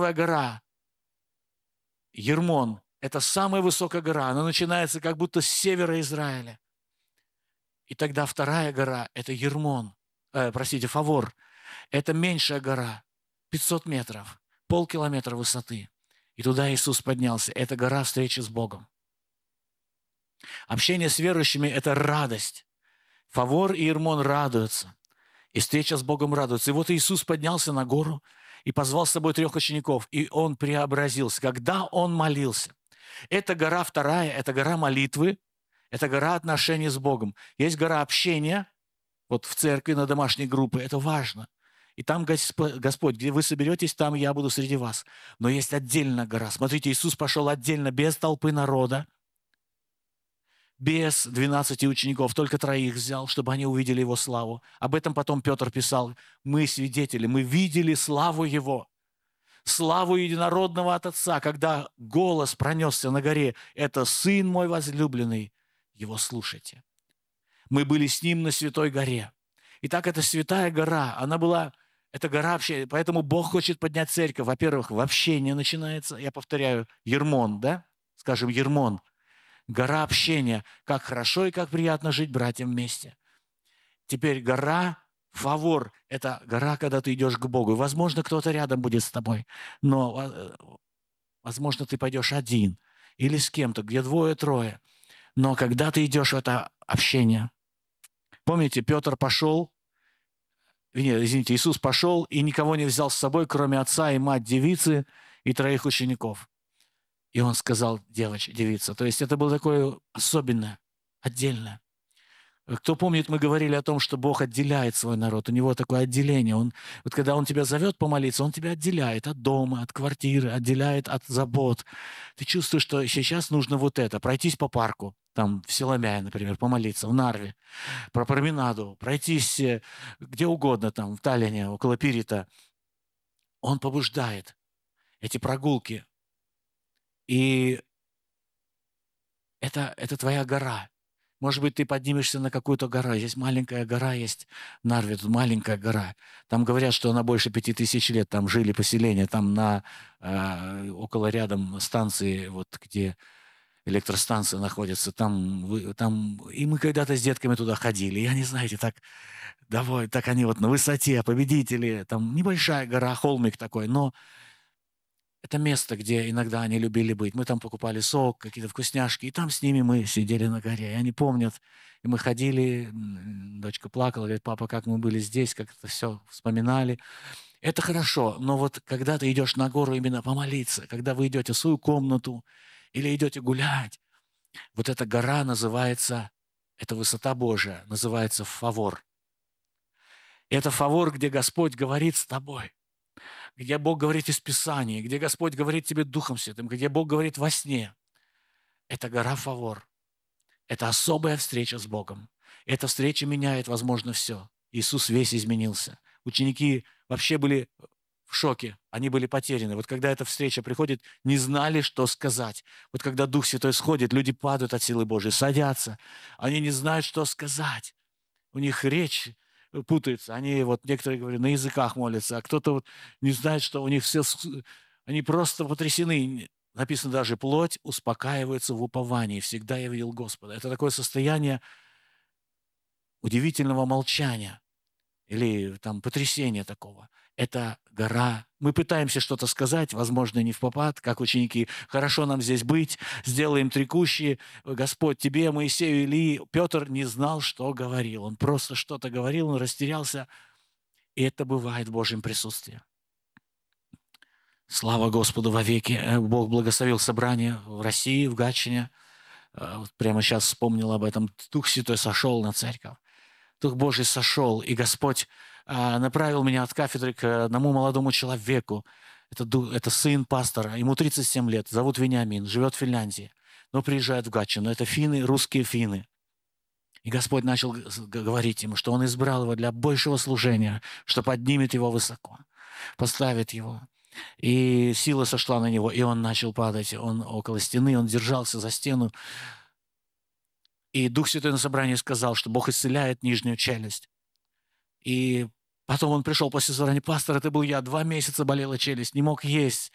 Первая гора, Ермон, это самая высокая гора. Она начинается как будто с севера Израиля. И тогда вторая гора – это Ермон, Фавор. Это меньшая гора, 500 метров, полкилометра высоты. И туда Иисус поднялся. Это гора встречи с Богом. Общение с верующими – это радость. Фавор и Ермон радуются. И встреча с Богом радуется. И вот Иисус поднялся на гору и позвал с собой 3 учеников. И Он преобразился. Когда Он молился. Это гора вторая, это гора молитвы, это гора отношений с Богом. Есть гора общения, вот в церкви, на домашней группе, это важно. И там Господь, где вы соберетесь, там я буду среди вас. Но есть отдельная гора. Смотрите, Иисус пошел отдельно, без толпы народа, без 12 учеников, только 3 взял, чтобы они увидели Его славу. Об этом потом Петр писал. Мы свидетели, мы видели славу Его. Славу единородного от Отца, когда голос пронесся на горе. Это Сын мой возлюбленный, Его слушайте. Мы были с Ним на Святой горе. Итак, эта Святая гора, она была, это гора общения. Поэтому Бог хочет поднять церковь. Во-первых, в общении начинается, я повторяю, Ермон, да? Скажем, Ермон. Гора общения. Как хорошо и как приятно жить братьям вместе. Теперь гора Фавор – это гора, когда ты идешь к Богу. И, возможно, кто-то рядом будет с тобой, но, возможно, ты пойдешь один или с кем-то, где 2-3. Но когда ты идешь в это общение, помните, Петр пошел, Иисус пошел и никого не взял с собой, кроме отца и мать девицы и 3 учеников. И он сказал, девица. То есть это было такое особенное, отдельное. Кто помнит, мы говорили о том, что Бог отделяет свой народ. У него такое отделение. Вот когда Он тебя зовет помолиться, Он тебя отделяет от дома, от квартиры, отделяет от забот. Ты чувствуешь, что сейчас нужно вот это. Пройтись по парку, там в Силомяе, например, помолиться, в Нарве, про променаду, пройтись где угодно, там в Таллине, около Пирита. Он побуждает эти прогулки. И это твоя гора. Может быть, ты поднимешься на какую-то гору. Здесь маленькая гора есть в Нарве, тут маленькая гора. Там говорят, что она больше 5000 лет. Там жили поселения, там около рядом станции, вот где электростанция находится. И мы когда-то с детками туда ходили. Я не знаете, так они вот на высоте, победители. Там небольшая гора, холмик такой, но это место, где иногда они любили быть. Мы там покупали сок, какие-то вкусняшки, и там с ними мы сидели на горе. И они помнят. И мы ходили, дочка плакала, говорит, папа, как мы были здесь, как это все вспоминали. Это хорошо, но вот когда ты идешь на гору именно помолиться, когда вы идете в свою комнату или идете гулять, вот эта гора называется, эта высота Божия называется Фавор. Это Фавор, где Господь говорит с тобой. Где Бог говорит из Писания, где Господь говорит тебе Духом Святым, где Бог говорит во сне. Это гора Фавор. Это особая встреча с Богом. Эта встреча меняет, возможно, все. Иисус весь изменился. Ученики вообще были в шоке, они были потеряны. Вот когда эта встреча приходит, не знали, что сказать. Вот когда Дух Святой сходит, люди падают от силы Божьей, садятся. Они не знают, что сказать. У них речь путаются. Они некоторые говорят, на языках молятся, а кто-то не знает, что у них все... Они просто потрясены. Написано даже, плоть успокаивается в уповании. Всегда я видел Господа. Это такое состояние удивительного молчания или там потрясения такого. Это гора. Мы пытаемся что-то сказать, возможно, не впопад, как ученики. Хорошо нам здесь быть, сделаем 3 кущи. Господь, тебе, Моисею, Илии. Петр не знал, что говорил. Он просто что-то говорил, он растерялся. И это бывает в Божьем присутствии. Слава Господу вовеки. Бог благословил собрание в России, в Гатчине. Прямо сейчас вспомнил об этом. Дух Святой сошел на церковь. Дух Божий сошел, и Господь направил меня от кафедры к одному молодому человеку. Это сын пастора, ему 37 лет, зовут Вениамин, живет в Финляндии, но приезжает в Гатчину. Это финны, русские финны. И Господь начал говорить ему, что Он избрал его для большего служения, что поднимет его высоко, поставит его. И сила сошла на него, и он начал падать. Он около стены, он держался за стену. И Дух Святой на собрании сказал, что Бог исцеляет нижнюю челюсть. И потом он пришел после собрания, пастор, это был я, 2 месяца болела челюсть, не мог есть,